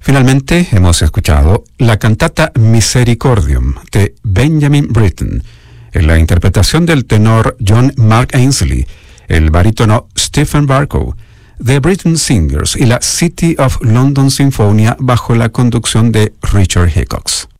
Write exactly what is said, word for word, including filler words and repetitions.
Finalmente hemos escuchado la cantata Misericordium de Benjamin Britten, en la interpretación del tenor John Mark Ainsley, el barítono Stephen Barkow, The Britten Singers y la City of London Sinfonia bajo la conducción de Richard Hickox.